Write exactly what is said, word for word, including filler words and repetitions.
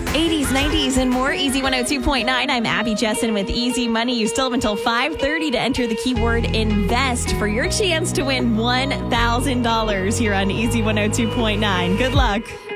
eighties, nineties, and more. Easy one oh two point nine. I'm Abby Jessen with Easy Money. You still have until five thirty to enter the keyword invest for your chance to win one thousand dollars here on Easy one oh two point nine. Good luck.